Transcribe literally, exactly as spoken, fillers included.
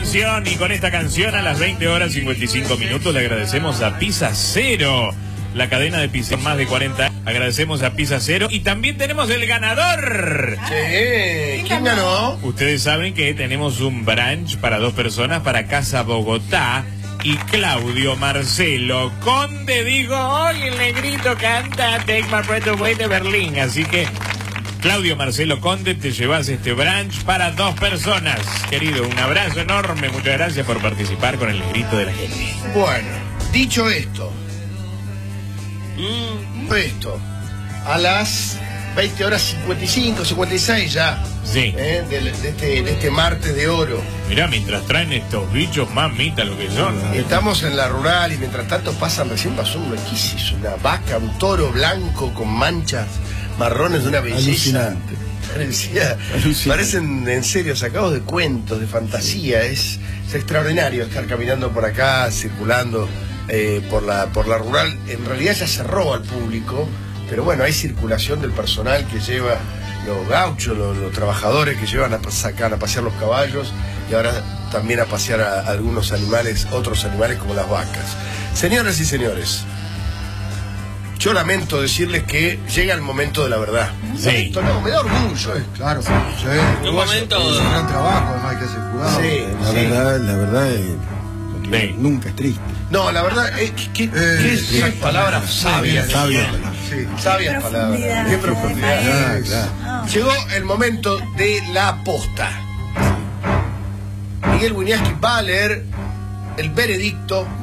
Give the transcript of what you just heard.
canción, y con esta canción a las veinte horas cincuenta y cinco minutos le agradecemos a Pizza Cero, la cadena de pizza más de cuarenta años. Agradecemos a Pizza Cero y también tenemos el ganador. Sí, ¿quién ganó? Ustedes saben que tenemos un brunch para dos personas para Casa Bogotá. Y Claudio Marcelo Conde dijo, hoy el negrito canta Take My Breath Away de Berlín. Así que, Claudio Marcelo Conde, te llevas este brunch para dos personas. Querido, un abrazo enorme. Muchas gracias por participar con el negrito de la gente. Bueno, dicho esto, mm, esto, a las veinte horas cincuenta y cinco, cincuenta y seis ya. Sí. ¿Eh? De, de, este, de este martes de oro. Mirá, mientras traen estos bichos, mamita lo que son. Estamos en la rural y mientras tanto pasan, recién pasó una, ¿qué es eso? Una vaca, un toro blanco con manchas marrones de una belleza. Alucinante. Parecía, Alucinante. Parecen en serio sacados de cuentos, de fantasía. Es, es extraordinario estar caminando por acá, circulando eh, por, la, por la rural. En realidad ya cerró al público, pero bueno, hay circulación del personal que lleva los gauchos, los, los trabajadores que llevan a sacar, a pasear los caballos y ahora también a pasear a, a algunos animales, otros animales como las vacas. Señoras y señores, yo lamento decirles que llega el momento de la verdad. Sí. Esto no, me da orgullo. Sí, claro, sí. Un momento. Es un gran trabajo, además hay que hacer cuidado. Sí, la sí. verdad, la verdad es, Sí. nunca es triste. No, la verdad, eh, ¿qué, Eh, qué sí. esas palabras sabias? Sabias. Sí, sabias palabras. Qué profundidad. Claro, claro. Llegó el momento de la posta. Miguel Wiñaski va a leer el veredicto